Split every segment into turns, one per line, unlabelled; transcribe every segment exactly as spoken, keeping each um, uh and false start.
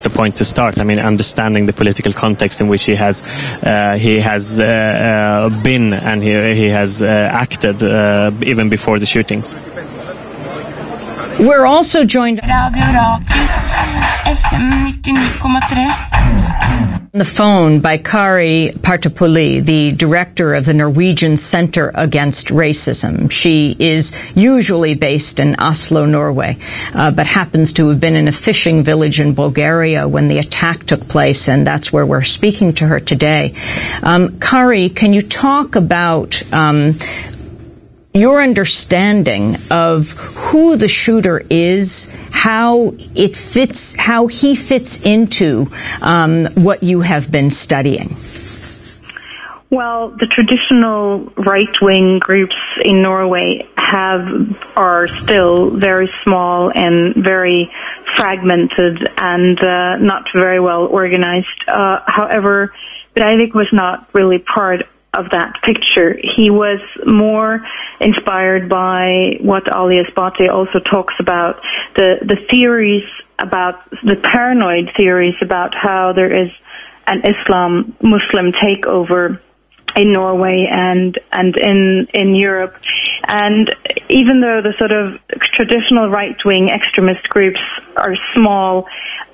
the point to start. I mean, understanding the political context in which he has uh, he has uh, uh, been and he he has uh, acted uh, even before the shootings.
We're also joined on the phone by Kari Partapouli, the director of the Norwegian Center Against Racism. She is usually based in Oslo, Norway, uh, but happens to have been in a fishing village in Bulgaria when the attack took place, and that's where we're speaking to her today. Um, Kari, can you talk about um, your understanding of who the shooter is, how it fits, how he fits into um, what you have been studying?
Well, the traditional right-wing groups in Norway have are still very small and very fragmented and uh, not very well organized. Uh, however, Breivik was not really part of that picture. He was more inspired by what Ali Esbati also talks about, the, the theories about, the paranoid theories about how there is an Islam Muslim takeover in Norway and and in in Europe. And even though the sort of traditional right-wing extremist groups are small,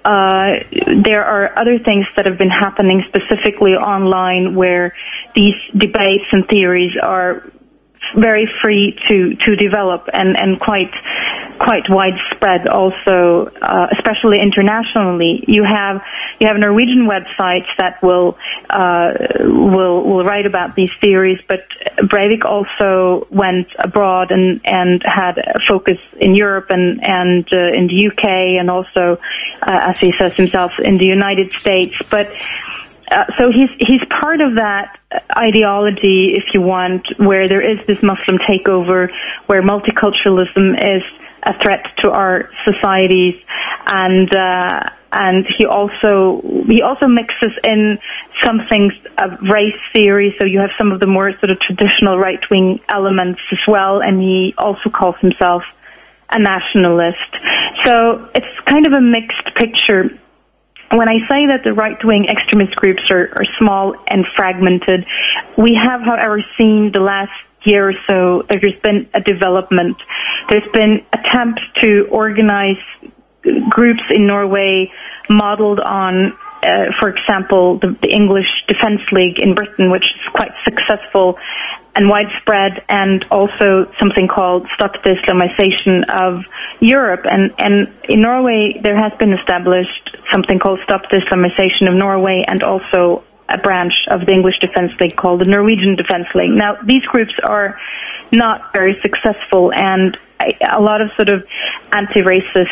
uh, there are other things that have been happening specifically online where these debates and theories are very free to, to develop and, and quite quite widespread also, uh, especially internationally. You have you have Norwegian websites that will uh, will will write about these theories, but Breivik also went abroad and, and had a focus in Europe and and uh, in the U K and also, uh, as he says himself, in the United States. But Uh, so he's he's part of that ideology, if you want, where there is this Muslim takeover, where multiculturalism is a threat to our societies, and uh, and he also he also mixes in some things of race theory. So you have some of the more sort of traditional right wing elements as well, and he also calls himself a nationalist. So it's kind of a mixed picture. When I say that the right-wing extremist groups are, are small and fragmented, we have, however, seen the last year or so that there's been a development. There's been attempts to organize groups in Norway modeled on, uh, for example, the, the English Defence League in Britain, which is quite successful and widespread, and also something called Stop the Islamization of Europe. And, and in Norway, there has been established something called Stop the Islamization of Norway, and also a branch of the English Defence League called the Norwegian Defence League. Now, these groups are not very successful, and a lot of sort of anti-racist,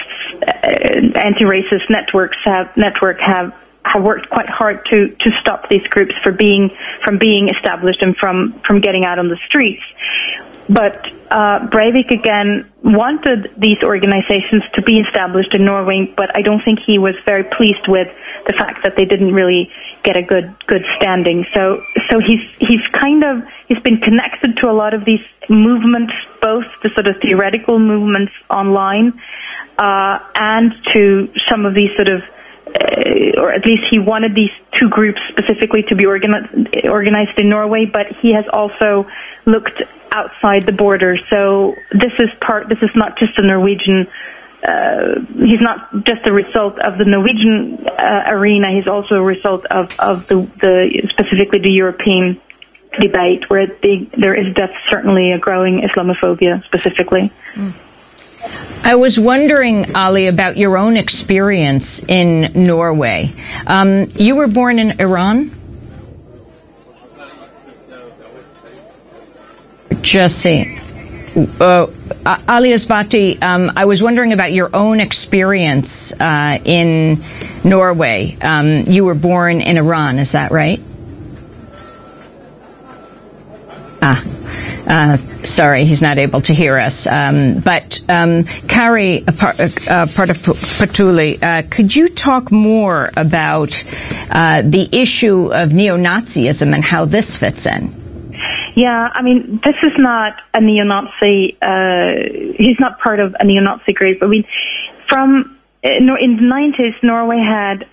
uh, anti-racist networks have network have. have worked quite hard to, to stop these groups for being, from being established and from, from getting out on the streets. But uh, Breivik, again, wanted these organizations to be established in Norway, but I don't think he was very pleased with the fact that they didn't really get a good good standing. So so he's he's kind of, he's been connected to a lot of these movements, both the sort of theoretical movements online uh, and to some of these sort of Uh, or at least he wanted these two groups specifically to be organi- organized in Norway, but he has also looked outside the border. So this is part, this is not just a Norwegian, uh, he's not just a result of the Norwegian uh, arena, he's also a result of, of the, the specifically the European debate, where the, there is death, certainly a growing Islamophobia specifically. Mm.
I was wondering, Ali, about your own experience in Norway. Um, you were born in Iran? Just see. Uh, Ali Esbati, um, I was wondering about your own experience uh, in Norway. Um, you were born in Iran, is that right? Ah. Uh, sorry, he's not able to hear us. Um, but um, Kari Partapouli, uh, could you talk more about uh, the issue of neo-Nazism and how this fits in?
Yeah, I mean, this is not a neo-Nazi. Uh, he's not part of a neo-Nazi group. I mean, from in the nineties, Norway had